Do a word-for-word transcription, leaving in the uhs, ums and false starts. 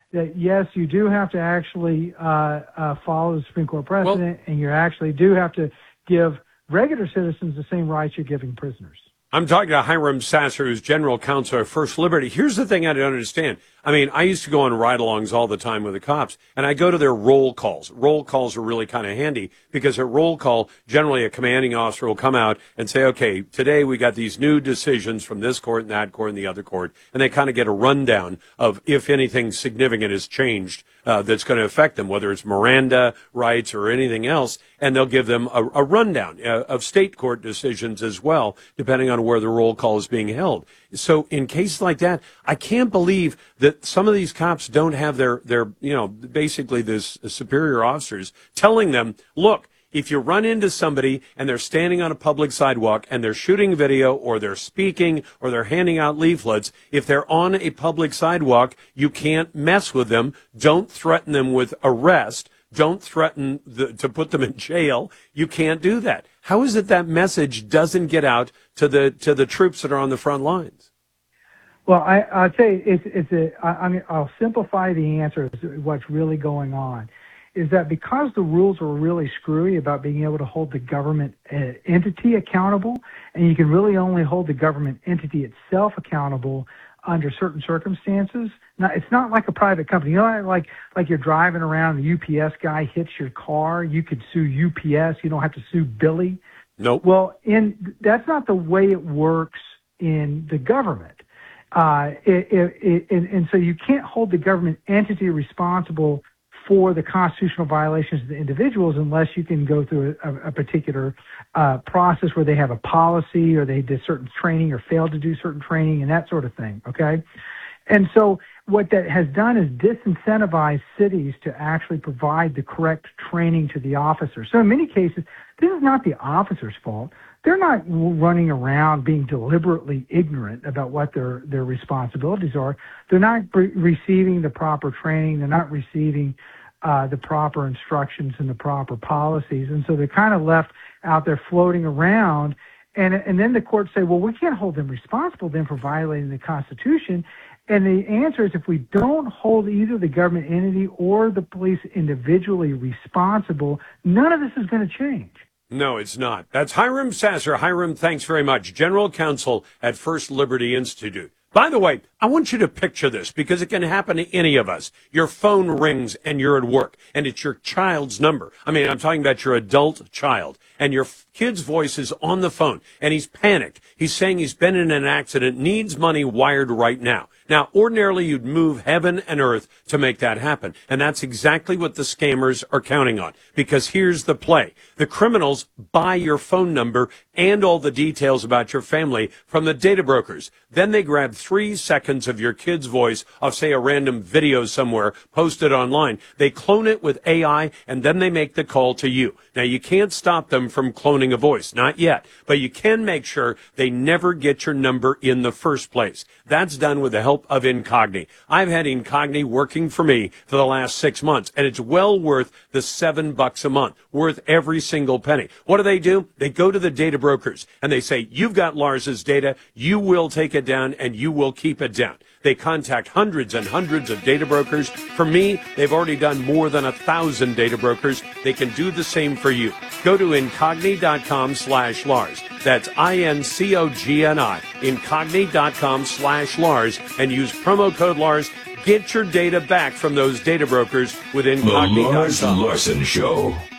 that yes, you do have to actually uh, uh, follow the Supreme Court precedent, well, and you actually do have to give regular citizens the same rights you're giving prisoners. I'm talking to Hiram Sasser, who's general counsel of First Liberty. Here's the thing I don't understand. I mean, I used to go on ride-alongs all the time with the cops, and I go to their roll calls. Roll calls are really kind of handy because at roll call, generally a commanding officer will come out and say, okay, today we got these new decisions from this court and that court and the other court, and they kind of get a rundown of if anything significant has changed uh, that's going to affect them, whether it's Miranda rights or anything else, and they'll give them a, a rundown uh, of state court decisions as well, depending on where the roll call is being held. So in cases like that, I can't believe that some of these cops don't have their, their, you know, basically this superior officers telling them, look, if you run into somebody and they're standing on a public sidewalk and they're shooting video or they're speaking or they're handing out leaflets, if they're on a public sidewalk, you can't mess with them. Don't threaten them with arrest. Don't threaten the, to put them in jail. You can't do that. How is it that message doesn't get out to the to the troops that are on the front lines? Well, I, I'll tell you, it's, it's a, I, I mean, I'll simplify the answer to what's really going on. Is that because the rules are really screwy about being able to hold the government uh, entity accountable, and you can really only hold the government entity itself accountable under certain circumstances. Now, it's not like a private company. You know, like like you're driving around, the U P S guy hits your car, you could sue U P S. You don't have to sue Billy. Nope. Well, in that's not the way it works in the government. Uh, it, it, it, and, and so you can't hold the government entity responsible for the constitutional violations of the individuals unless you can go through a, a particular uh, process where they have a policy or they did certain training or failed to do certain training and that sort of thing, okay? And so what that has done is disincentivize cities to actually provide the correct training to the officers. So in many cases, this is not the officer's fault. They're not running around being deliberately ignorant about what their, their responsibilities are. They're not re- receiving the proper training. They're not receiving uh, the proper instructions and the proper policies. And so they're kind of left out there floating around. And, and then the courts say, well, we can't hold them responsible then for violating the Constitution. And the answer is if we don't hold either the government entity or the police individually responsible, none of this is going to change. No, it's not. That's Hiram Sasser. Hiram, thanks very much. General Counsel at First Liberty Institute. By the way, I want you to picture this because it can happen to any of us. Your phone rings and you're at work and it's your child's number. I mean, I'm talking about your adult child and your kid's voice is on the phone and he's panicked. He's saying he's been in an accident, needs money wired right now. Now, ordinarily, you'd move heaven and earth to make that happen. And that's exactly what the scammers are counting on. Because here's the play. The criminals buy your phone number and all the details about your family from the data brokers. Then they grab three seconds of your kid's voice of, say, a random video somewhere posted online. They clone it with A I, and then they make the call to you. Now, you can't stop them from cloning a voice. Not yet. But you can make sure they never get your number in the first place. That's done with the help of Incogni. I've had Incogni working for me for the last six months, and it's well worth the seven bucks a month, worth every single penny. What do they do? They go to the data brokers, and they say, you've got Lars's data, you will take it down, and you will keep it down. They contact hundreds and hundreds of data brokers. For me, they've already done more than a thousand data brokers. They can do the same for you. Go to Incogni.com slash Lars. That's I-N-C-O-G-N-I. Incogni.com slash Lars and use promo code Lars. Get your data back from those data brokers with Incogni dot com. The Lars Larson Show.